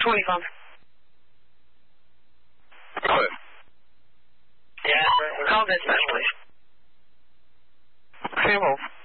25. Go ahead. Yeah, call dispatch, please. Okay, well.